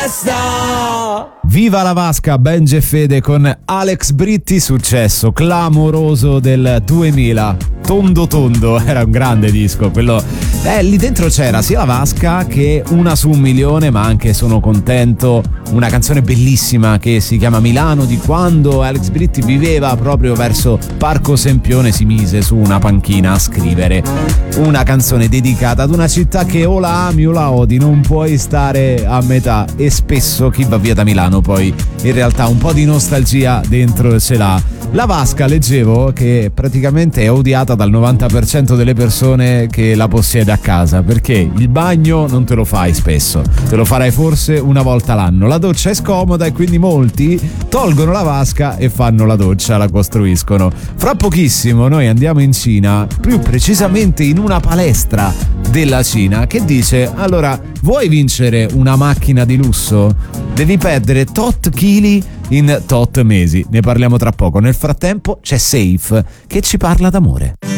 Viva la vasca, Benji e Fede con Alex Britti, successo clamoroso del 2000. Tondo, era un grande disco quello. Lì dentro c'era sia la vasca che Una su un milione, ma anche Sono contento, una canzone bellissima che si chiama Milano, di quando Alex Britti viveva proprio verso Parco Sempione, si mise su una panchina a scrivere una canzone dedicata ad una città che o la ami o la odi, non puoi stare a metà, e spesso chi va via da Milano poi in realtà un po' di nostalgia dentro ce l'ha. La vasca, leggevo che praticamente è odiata dal 90% delle persone che la possiede a casa, perché il bagno non te lo fai spesso, te lo farai forse una volta l'anno, la doccia è scomoda e quindi molti tolgono la vasca e fanno la doccia, la costruiscono. Fra pochissimo noi andiamo in Cina, più precisamente in una palestra della Cina che dice: allora, vuoi vincere una macchina di lusso? Devi perdere tot chili in tot mesi. Ne parliamo tra poco. Nel frattempo c'è Safe che ci parla d'amore.